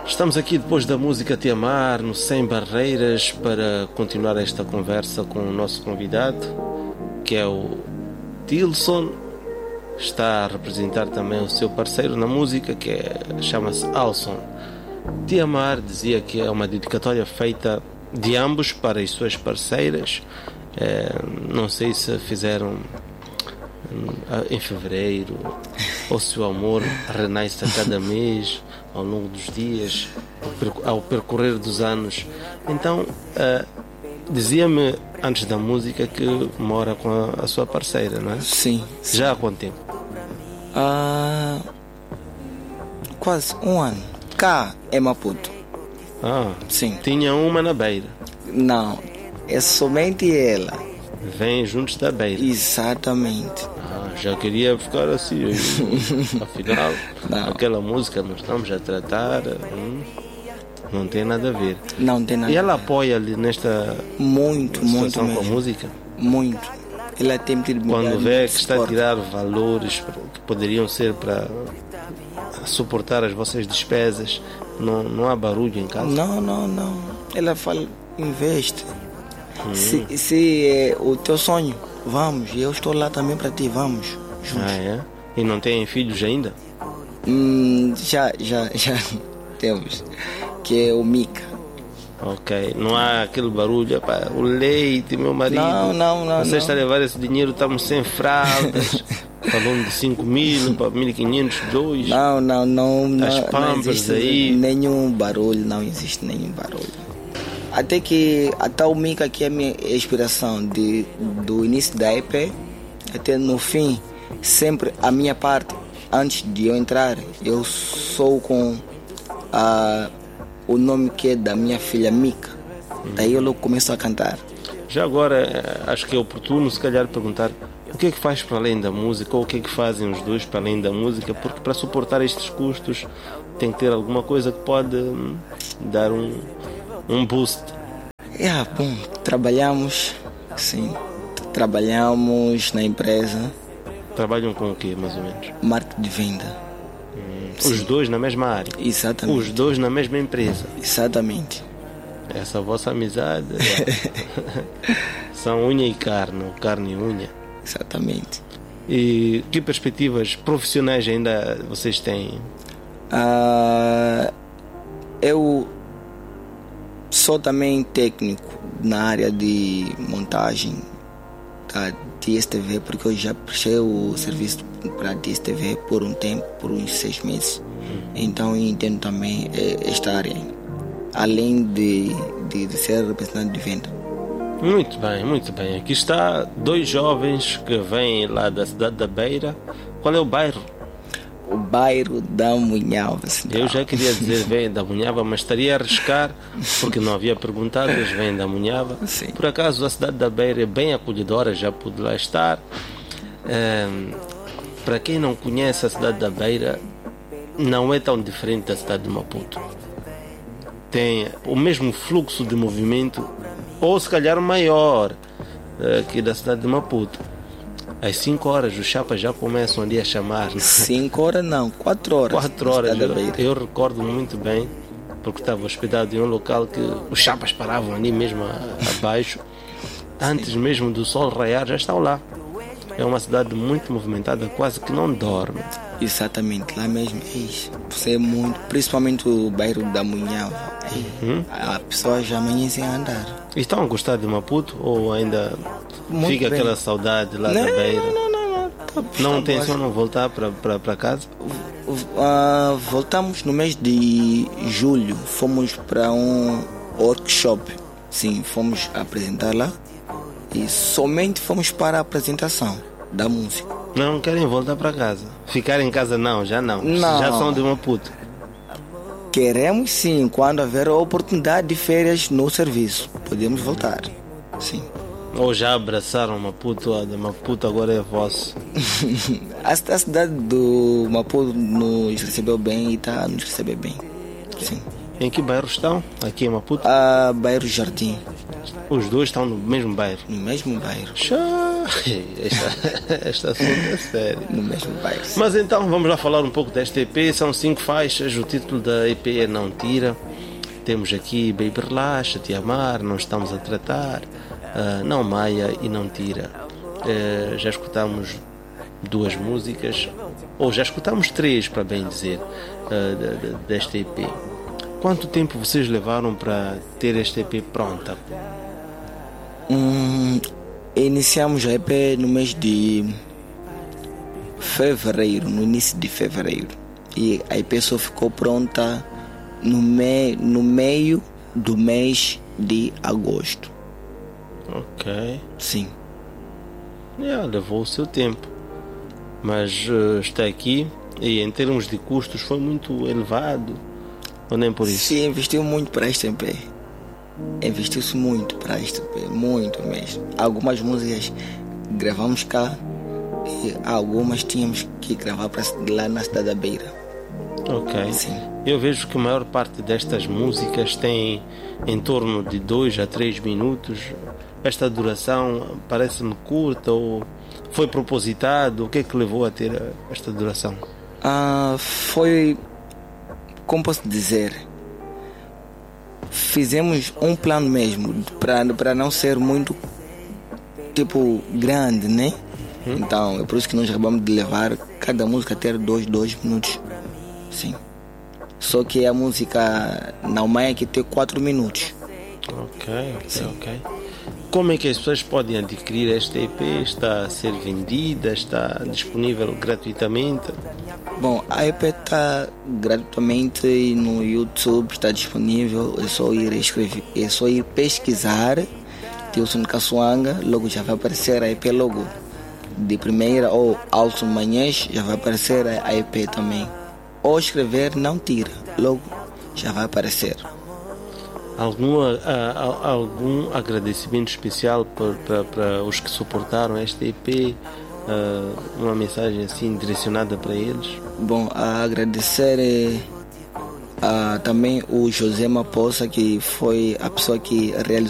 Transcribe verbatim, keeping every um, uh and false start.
Estamos aqui depois da música Te Amar, no Sem Barreiras, para continuar esta conversa com o nosso convidado, que é o Tilson. Está a representar também o seu parceiro na música, que é, chama-se Alson. Te Amar dizia que é uma dedicatória feita de ambos para as suas parceiras. É, não sei se fizeram em fevereiro ou se o amor renasce a cada mês, ao longo dos dias, ao percorrer dos anos. Então, uh, dizia-me antes da música que mora com a, a sua parceira, não é? Sim, sim. Já há quanto tempo? Ah, quase um ano. Cá é Maputo. Ah, sim. Tinha uma na Beira. Não, é somente ela. Vêm juntos da Beira. Exatamente. Ah, já queria ficar assim. Afinal, não. Aquela música nós estamos a tratar, hum, não tem nada a ver. Não tem nada. E ela apoia-lhe nesta muito, muito com mesmo. a música? Muito. Ela tem tido. Quando vê que está a tirar valores que poderiam ser para suportar as vossas despesas, não, não há barulho em casa? Não, não, não. Ela fala, investe. Hum. Se, se é o teu sonho, vamos. Eu estou lá também para ti, vamos. Juntos. Ah, é? E não têm filhos ainda? Hum, já, já, já temos. Que é o Mica. Ok, não há aquele barulho, pá, o leite, meu marido. Não, não, não. Você não. está a levar esse dinheiro, estamos sem fraldas. Falando de cinco mil para mil e quinhentos, dois. Não, não, não. As não, pampers não existe aí. Nenhum barulho, não existe nenhum barulho. Até que até o Mica, que é a minha inspiração de, do início da E P até no fim, sempre a minha parte, antes de eu entrar, eu sou com a, o nome que é da minha filha Mica. Daí eu logo começo a cantar. Já agora, acho que é oportuno se calhar perguntar o que é que faz para além da música, ou o que é que fazem os dois para além da música, porque para suportar estes custos tem que ter alguma coisa que pode hum, dar um, um boost. É, bom, trabalhamos, sim, trabalhamos na empresa. Trabalham com o quê, mais ou menos? Marketing de venda. Hum, os dois na mesma área? Exatamente. Os dois na mesma empresa? Exatamente. Essa vossa amizade é. São unha e carne, ou carne e unha. Exatamente. E que perspectivas profissionais ainda vocês têm? Uh, eu sou também técnico na área de montagem da D S T V, porque eu já prestei o serviço para a D S T V por um tempo, por uns seis meses. Hum. Então eu entendo também esta área, além de, de, de ser representante de venda. Muito bem, muito bem. Aqui está dois jovens que vêm lá da cidade da Beira. Qual é o bairro? O bairro da Munhava. Eu já queria dizer vêm da Munhava, mas estaria a arriscar, porque não havia perguntado, eles vêm da Munhava. Sim. Por acaso a cidade da Beira é bem acolhedora, já pude lá estar. É, para quem não conhece a cidade da Beira, não é tão diferente da cidade de Maputo. Tem o mesmo fluxo de movimento, ou se calhar maior, aqui da cidade de Maputo. Às cinco horas os chapas já começam ali a chamar. cinco horas não, quatro horas. quatro horas. Eu, eu recordo muito bem, porque estava hospedado em um local que os chapas paravam ali mesmo abaixo. Antes Sim. mesmo do sol raiar, já estão lá. É uma cidade muito movimentada, quase que não dorme. Exatamente, lá mesmo. Você é muito, principalmente o bairro da Munhava. Uhum. A pessoa já amanhece a andar. E estão a gostar de Maputo ou ainda muito fica bem. Aquela saudade lá não, da Beira? Não, não, não. Tá, não intencionam voltar para casa? Uh, voltamos no mês de julho. Fomos para um workshop. Sim, fomos apresentar lá. E somente fomos para a apresentação da música. Não querem voltar para casa? Ficar em casa não, já não. não. Já são de Maputo. Queremos sim, quando haver a oportunidade de férias no serviço, podemos voltar, sim. Ou já abraçaram Maputo, a de Maputo agora é vosso? a, a cidade do Maputo nos recebeu bem e está a nos receber bem, sim. Em que bairro estão? Aqui em Maputo? Ah, bairro Jardim. Os dois estão no mesmo bairro? No mesmo bairro. Xá. Esta, esta assunto é sério. No mesmo bairro. Mas então vamos lá falar um pouco desta E P. São cinco faixas. O título da E P é Não Tira. Temos aqui Baby Relaxa, Te Amar, Não Estamos a Tratar, uh, Não Maia e Não Tira. Uh, já escutamos duas músicas, ou já escutamos três, para bem dizer, uh, desta E P. Quanto tempo vocês levaram para ter esta E P pronta? Hum, iniciamos a E P no mês de fevereiro, no início de fevereiro. E a E P só ficou pronta no, me, no meio do mês de agosto. Ok. Sim. Yeah, levou o seu tempo. Mas uh, está aqui e em termos de custos foi muito elevado. Ou nem por isso? Sim, investiu muito para esta E P. Investiu-se muito para esta E P, muito mesmo. Algumas músicas gravamos cá e algumas tínhamos que gravar para lá na Cidade da Beira. Ok. Sim. Eu vejo que a maior parte destas músicas tem em torno de dois a três minutos. Esta duração parece-me curta ou foi propositado? O que é que levou a ter esta duração? Ah, foi, como posso dizer, fizemos um plano mesmo para para não ser muito tipo grande, né? Hum? Então é por isso que nós acabamos de levar cada música a ter dois, dois minutos. Sim. Só que a música Não Maia que tem quatro minutos. Ok, ok, ok. Como é que as pessoas podem adquirir esta E P? Está a ser vendida? Está disponível gratuitamente? Bom, a E P está gratuitamente no YouTube, está disponível. É só ir escrever, é só ir pesquisar Tilson Caçoanga, logo já vai aparecer a E P logo de primeira, ou Alto Manhãs, já vai aparecer a E P também. Ou escrever Não Tira, logo já vai aparecer. Algum, a, a, algum agradecimento especial para os que suportaram esta E P? Uh, uma mensagem assim direcionada para eles? Bom, a agradecer é, a, também o José Maposa, que foi a pessoa que realizou